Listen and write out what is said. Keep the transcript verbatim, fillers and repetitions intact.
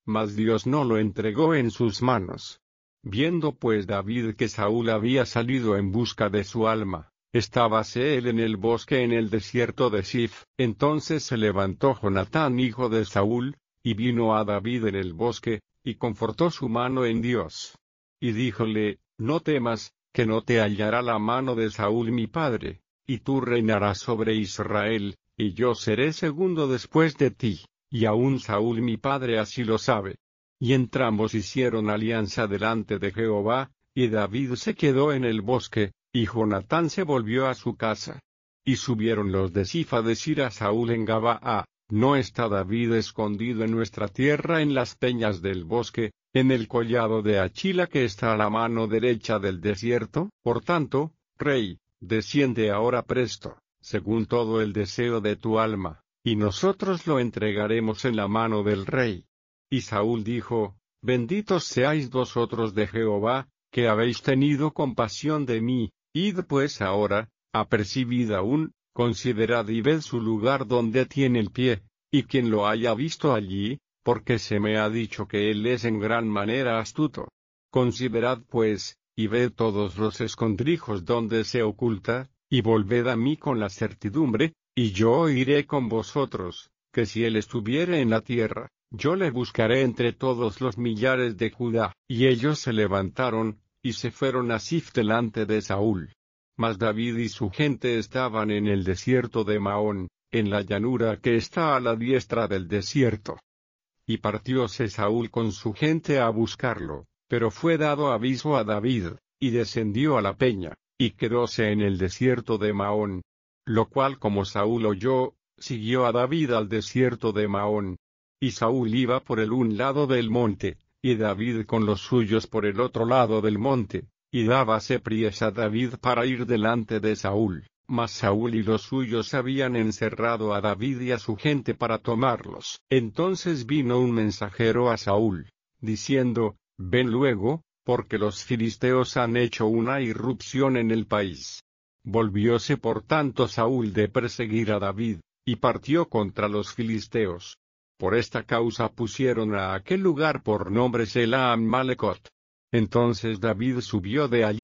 mas Dios no lo entregó en sus manos. Viendo pues David que Saúl había salido en busca de su alma, estábase él en el bosque en el desierto de Sif. Entonces se levantó Jonatán hijo de Saúl, y vino a David en el bosque, y confortó su mano en Dios. Y díjole, no temas, que no te hallará la mano de Saúl mi padre, y tú reinarás sobre Israel, y yo seré segundo después de ti, y aun Saúl mi padre así lo sabe. Y entrambos hicieron alianza delante de Jehová, y David se quedó en el bosque, y Jonatán se volvió a su casa. Y subieron los de Sif a decir a Saúl en Gabaa, ¿no está David escondido en nuestra tierra en las peñas del bosque, en el collado de Achila que está a la mano derecha del desierto? Por tanto, rey, desciende ahora presto, según todo el deseo de tu alma, y nosotros lo entregaremos en la mano del rey. Y Saúl dijo, benditos seáis vosotros de Jehová, que habéis tenido compasión de mí. Id pues ahora, apercibid aún, considerad y ved su lugar donde tiene el pie, y quien lo haya visto allí, porque se me ha dicho que él es en gran manera astuto. Considerad pues, y ved todos los escondrijos donde se oculta, y volved a mí con la certidumbre, y yo iré con vosotros, que si él estuviere en la tierra, yo le buscaré entre todos los millares de Judá. Y ellos se levantaron, y se fueron a Sif delante de Saúl. Mas David y su gente estaban en el desierto de Maón, en la llanura que está a la diestra del desierto. Y partióse Saúl con su gente a buscarlo, pero fue dado aviso a David, y descendió a la peña, y quedóse en el desierto de Maón. Lo cual como Saúl oyó, siguió a David al desierto de Maón. Y Saúl iba por el un lado del monte, y David con los suyos por el otro lado del monte, y dábase priesa David para ir delante de Saúl, mas Saúl y los suyos habían encerrado a David y a su gente para tomarlos. Entonces vino un mensajero a Saúl, diciendo, ven luego, porque los filisteos han hecho una irrupción en el país. Volvióse por tanto Saúl de perseguir a David, y partió contra los filisteos. Por esta causa pusieron a aquel lugar por nombre Sela Ammalecot. Entonces David subió de allí